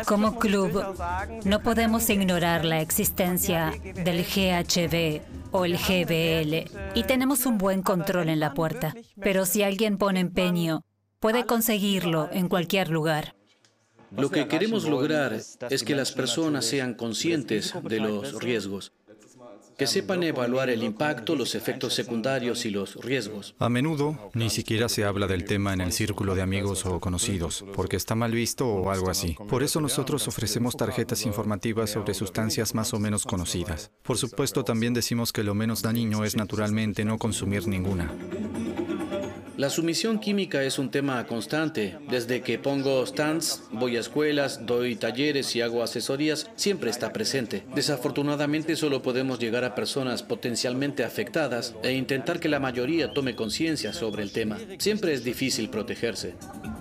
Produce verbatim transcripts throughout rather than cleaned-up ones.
Como club, no podemos ignorar la existencia del G H B o el G B L y tenemos un buen control en la puerta. Pero si alguien pone empeño, puede conseguirlo en cualquier lugar. Lo que queremos lograr es que las personas sean conscientes de los riesgos, que sepan evaluar el impacto, los efectos secundarios y los riesgos. A menudo ni siquiera se habla del tema en el círculo de amigos o conocidos, porque está mal visto o algo así. Por eso nosotros ofrecemos tarjetas informativas sobre sustancias más o menos conocidas. Por supuesto, también decimos que lo menos dañino es naturalmente no consumir ninguna. La sumisión química es un tema constante. Desde que pongo stands, voy a escuelas, doy talleres y hago asesorías, siempre está presente. Desafortunadamente solo podemos llegar a personas potencialmente afectadas e intentar que la mayoría tome conciencia sobre el tema. Siempre es difícil protegerse.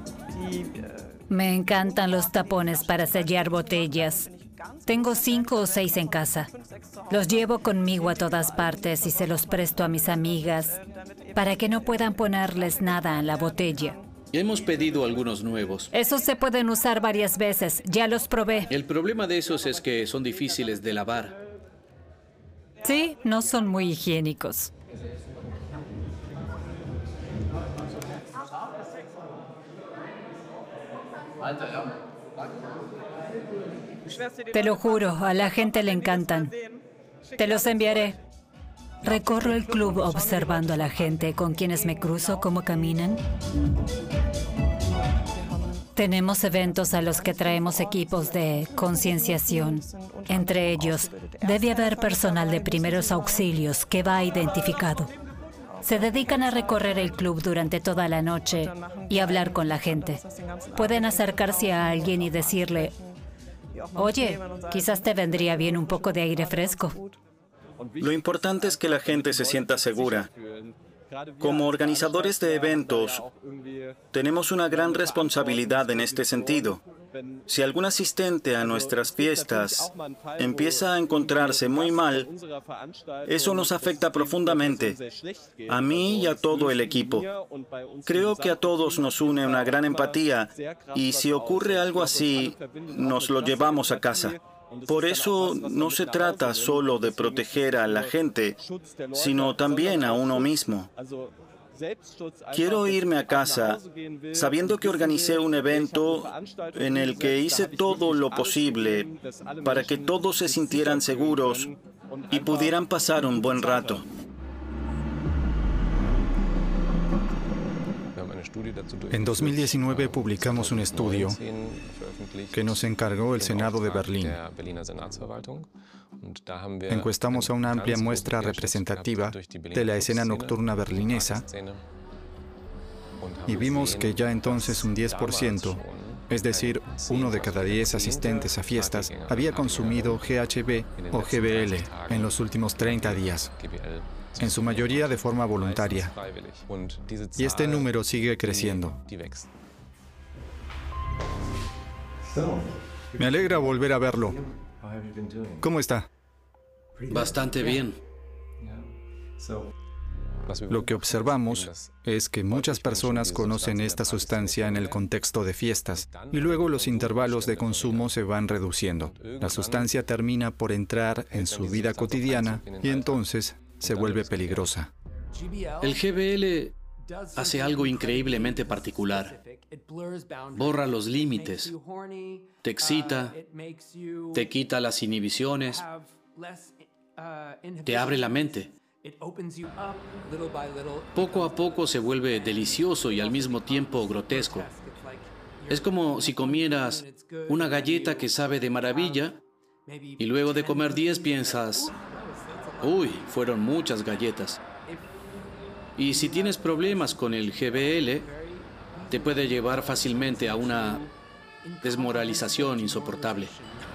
Me encantan los tapones para sellar botellas. Tengo cinco o seis en casa. Los llevo conmigo a todas partes y se los presto a mis amigas para que no puedan ponerles nada en la botella. Hemos pedido algunos nuevos. Esos se pueden usar varias veces. Ya los probé. El problema de esos es que son difíciles de lavar. Sí, no son muy higiénicos. Te lo juro, a la gente le encantan. Te los enviaré. Recorro el club observando a la gente con quienes me cruzo, cómo caminan. Tenemos eventos a los que traemos equipos de concienciación. Entre ellos, debe haber personal de primeros auxilios que va identificado. Se dedican a recorrer el club durante toda la noche y hablar con la gente. Pueden acercarse a alguien y decirle: oye, quizás te vendría bien un poco de aire fresco. Lo importante es que la gente se sienta segura. Como organizadores de eventos, tenemos una gran responsabilidad en este sentido. Si algún asistente a nuestras fiestas empieza a encontrarse muy mal, eso nos afecta profundamente, a mí y a todo el equipo. Creo que a todos nos une una gran empatía y si ocurre algo así, nos lo llevamos a casa. Por eso no se trata solo de proteger a la gente, sino también a uno mismo. Quiero irme a casa sabiendo que organicé un evento en el que hice todo lo posible para que todos se sintieran seguros y pudieran pasar un buen rato. En dos mil diecinueve publicamos un estudio que nos encargó el Senado de Berlín. Encuestamos a una amplia muestra representativa de la escena nocturna berlinesa y vimos que ya entonces un diez por ciento, es decir, uno de cada diez asistentes a fiestas, había consumido G H B o G B L en los últimos treinta días. En su mayoría de forma voluntaria. Y este número sigue creciendo. Me alegra volver a verlo. ¿Cómo está? Bastante bien. Lo que observamos es que muchas personas conocen esta sustancia en el contexto de fiestas y luego los intervalos de consumo se van reduciendo. La sustancia termina por entrar en su vida cotidiana y entonces se vuelve peligrosa. El G B L hace algo increíblemente particular. Borra los límites, te excita, te quita las inhibiciones, te abre la mente. Poco a poco se vuelve delicioso y al mismo tiempo grotesco. Es como si comieras una galleta que sabe de maravilla y luego de comer diez piensas: uy, fueron muchas galletas. Y si tienes problemas con el G B L, te puede llevar fácilmente a una desmoralización insoportable.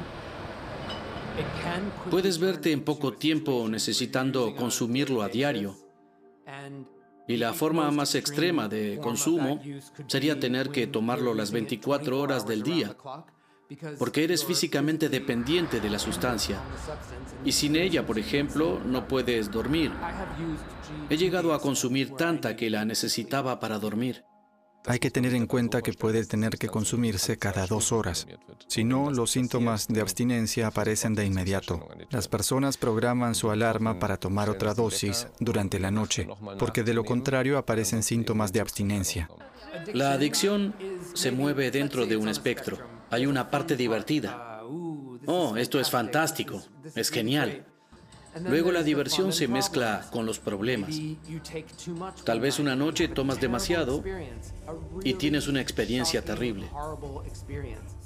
Puedes verte en poco tiempo necesitando consumirlo a diario. Y la forma más extrema de consumo sería tener que tomarlo las veinticuatro horas del día, porque eres físicamente dependiente de la sustancia. Y sin ella, por ejemplo, no puedes dormir. He llegado a consumir tanta que la necesitaba para dormir. Hay que tener en cuenta que puede tener que consumirse cada dos horas. Si no, los síntomas de abstinencia aparecen de inmediato. Las personas programan su alarma para tomar otra dosis durante la noche, porque de lo contrario aparecen síntomas de abstinencia. La adicción se mueve dentro de un espectro. Hay una parte divertida. Oh, esto es fantástico, es genial. Luego la diversión se mezcla con los problemas. Tal vez una noche tomas demasiado y tienes una experiencia terrible.